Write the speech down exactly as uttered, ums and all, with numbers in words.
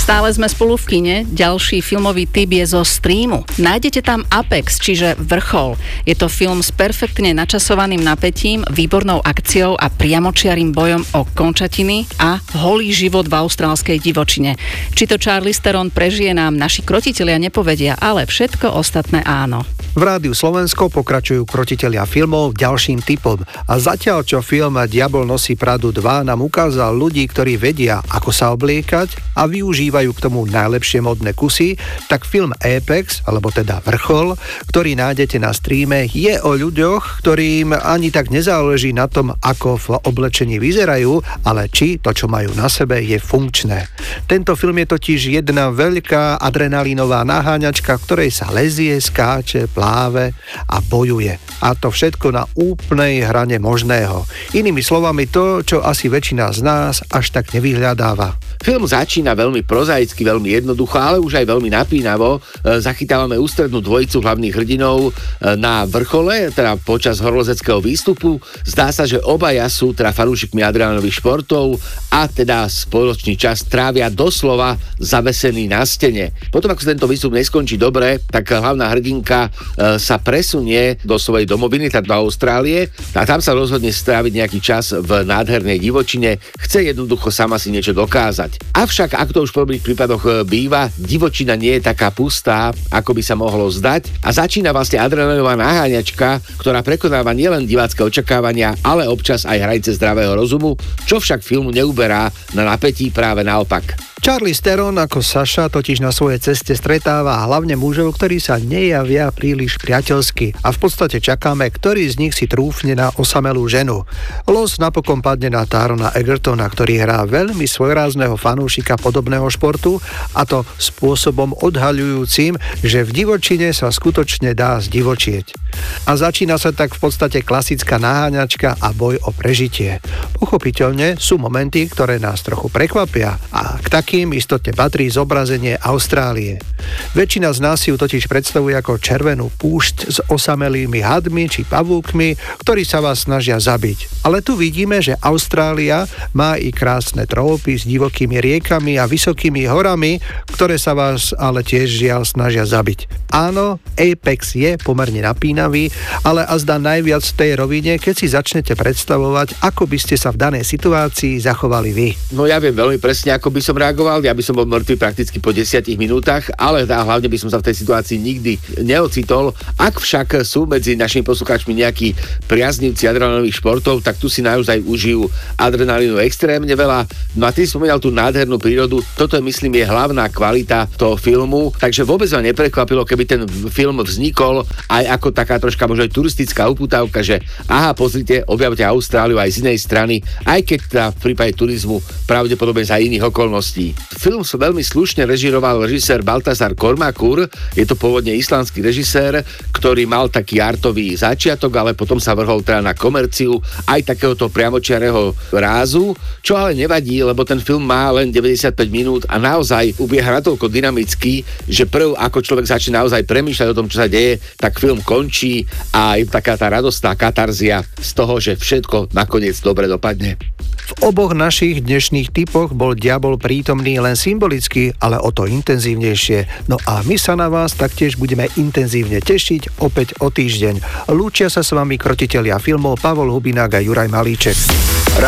Stále sme spolu v kine. Ďalší filmový tip je zo streamu. Nájdete tam Apex, čiže vrchol. Je to film s perfektne načasovaným napätím, výbornou akciou a priamočiarým bojom o končatiny a holý život v austrálskej divočine. Či to Charlize Theron prežije, nám naši krotitelia nepovedia, ale všetko ostatné áno. V Rádiu Slovensko pokračujú krotitelia filmov ďalším tipom. A zatiaľ, čo film Diabol nosí Pradu dva nám ukázal ľudí, ktorí vedia, ako sa obliekať a využívajú k tomu najlepšie modné kusy, tak film Apex, alebo teda Vrchol, ktorý nájdete na streame, je o ľuďoch, ktorým ani tak nezáleží na tom, ako v oblečení vyzerajú, ale či to, čo majú na sebe, je funkčné. Tento film je totiž jedna veľká adrenalínová naháňačka, v ktorej sa lezie, skáče, pláve a bojuje. A to všetko na úplnej hrane možného. Inými slovami to, čo asi väčšina z nás až tak nevyhľadáva. Film začína veľmi prozaicky, veľmi jednoducho, ale už aj veľmi napínavo. Zachytávame ústrednú dvojicu hlavných hrdinov na vrchole, teda počas horolezeckého výstupu. Zdá sa, že obaja sú teda fanúšikmi adrenalinových športov a teda spoločný čas trávia doslova zavesení na stene. Potom, ako sa tento výstup neskončí dobre, tak hlavná hrdinka sa presunie do svojej domoviny, teda do Austrálie, a tam sa rozhodne stráviť nejaký čas v nádhernej divočine. Chce jednoducho sama si niečo dokázať. Avšak, ako to už v prvých prípadoch býva, divočina nie je taká pustá, ako by sa mohlo zdať, a začína vlastne adrenalinová naháňačka, ktorá prekonáva nielen divácké očakávania, ale občas aj hranice zdravého rozumu, čo však filmu neuberá na napätí, práve naopak. Charlize Theron ako Saša totiž na svojej ceste stretáva hlavne mužov, ktorí sa nejavia príliš priateľsky, a v podstate čakáme, ktorý z nich si trúfne na osamelú ženu. Los napokon padne na Tarona Egertona, ktorý hrá veľmi svojrázneho fanúšika podobného športu, a to spôsobom odhaľujúcim, že v divočine sa skutočne dá zdivočieť. A začína sa tak v podstate klasická naháňačka a boj o prežitie. Pochopiteľne sú momenty, ktoré nás trochu prekvapia, a k takým istotne patrí zobrazenie Austrálie. Väčšina z nás si ju totiž predstavuje ako červenú púšť s osamelými hadmi či pavúkmi, ktorí sa vás snažia zabiť. Ale tu vidíme, že Austrália má i krásne trópy s divokými riekami a vysokými horami, ktoré sa vás ale tiež žiaľ snažia zabiť. Áno, Apex je pomerne napínavý, ale azda najviac v tej rovine, keď si začnete predstavovať, ako by ste sa v danej situácii zachovali vy. No ja viem veľmi presne, ako by som reagoval, ja by som bol mŕtvy prakticky po desiatich minútach, ale tá, hlavne by som sa v tej situácii nikdy neocitol. Ak však sú medzi našimi poslucháčmi nejakí priaznivci adrenalinových športov, tak tu si naozaj užijú adrenalínu extrémne veľa. No a ty si spomínal tú nádhernú prírodu, toto je, myslím, je hlavná kvalita toho filmu, takže vôbec ma neprekvapilo, keby ten film vznikol aj ako taká troška možno aj turistická upútavka, že aha, pozrite, objavte Austráliu aj z inej strany, aj keď teda v prípade turizmu pravdepodobne za iných okolností. Film sa veľmi slušne režiroval režisér Baltasar Kormákur, je to pôvodne islandský režisér, ktorý mal taký artový začiatok, ale potom sa vrhol teda na komerciu aj takéhoto priamočiareho rázu, čo ale nevadí, lebo ten film má len deväťdesiatpäť minút a naozaj ubieha natoľko dynamicky, že prv ako človek začne naozaj premýšľať o tom, čo sa deje, tak film končí a je taká tá radostná katarzia z toho, že všetko nakoniec dobre dopadne. V oboch našich dnešných typoch bol diabol prítomný len symbolicky, ale o to intenzívnejšie. No a my sa na vás taktiež budeme intenzívne tešiť opäť o týždeň. Lúčia sa s vami krotitelia filmov Pavol Hubinák a Juraj Malíček.